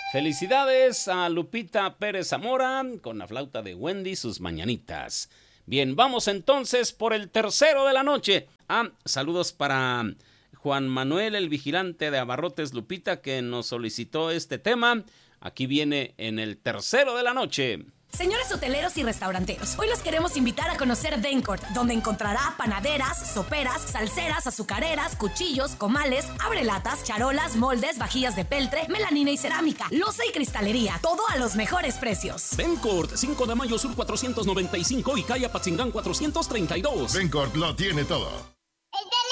Felicidades a Lupita Pérez Zamora con la flauta de Wendy, sus mañanitas. Bien, vamos entonces por el tercero de la noche. Saludos para Juan Manuel, el vigilante de Abarrotes Lupita, que nos solicitó este tema. Aquí viene en el tercero de la noche. Señores hoteleros y restauranteros, hoy los queremos invitar a conocer Dencourt, donde encontrará panaderas, soperas, salseras, azucareras, cuchillos, comales, abrelatas, charolas, moldes, vajillas de peltre, melanina y cerámica, loza y cristalería, todo a los mejores precios. Dencourt, 5 de mayo sur 495 y calle Apatzingán 432. Dencourt lo tiene todo.